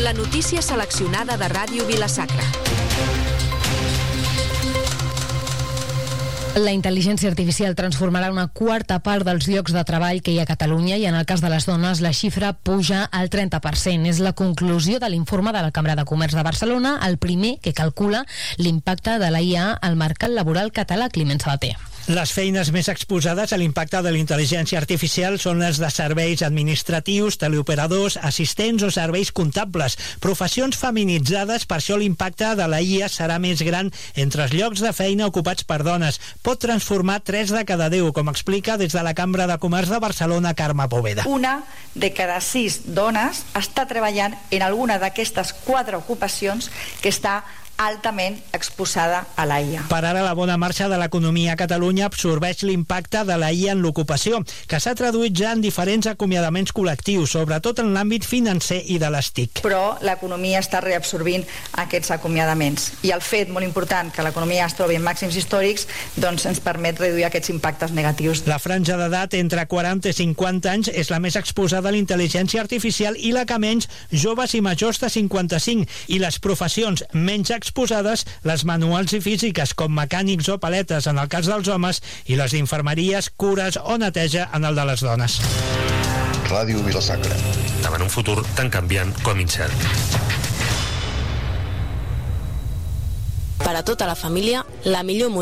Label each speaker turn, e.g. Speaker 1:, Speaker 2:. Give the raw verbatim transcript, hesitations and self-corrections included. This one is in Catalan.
Speaker 1: La notícia seleccionada de Ràdio Vila-sacra.
Speaker 2: La intel·ligència artificial transformarà una quarta part dels llocs de treball que hi ha a Catalunya i en el cas de les dones la xifra puja al trenta per cent. És la conclusió de l'informe de la Cambra de Comerç de Barcelona, el primer que calcula l'impacte de la I A al mercat laboral català. Climent Sabater.
Speaker 3: Les feines més exposades a l'impacte de la intel·ligència artificial són les de serveis administratius, teleoperadors, assistents o serveis comptables, professions feminitzades. Per això l'impacte de la I A serà més gran entre els llocs de feina ocupats per dones. Pot transformar tres de cada deu, com explica des de la Cambra de Comerç de Barcelona, Carme Poveda.
Speaker 4: Una de cada sis dones està treballant en alguna d'aquestes quatre ocupacions que està altament exposada a la I A.
Speaker 3: Per ara, la bona marxa de l'economia a Catalunya absorbeix l'impacte de la I A en l'ocupació, que s'ha traduït ja en diferents acomiadaments col·lectius, sobretot en l'àmbit financer i de les T I C.
Speaker 4: Però l'economia està reabsorbint aquests acomiadaments. I el fet molt important que l'economia es trobi en màxims històrics doncs ens permet reduir aquests impactes negatius.
Speaker 3: La franja d'edat entre quaranta i cinquanta anys és la més exposada a la intel·ligència artificial i la que menys, joves i majors de cinquanta-cinc, i les professions menys exposades, les manuals i físiques com mecànics o paletes en el cas dels homes i les d'infermeries, cures o neteja en el de les dones.
Speaker 5: Ràdio Vila-sacra.
Speaker 6: Davant un futur tan canviant com incert.
Speaker 7: Per a tota la família, la millor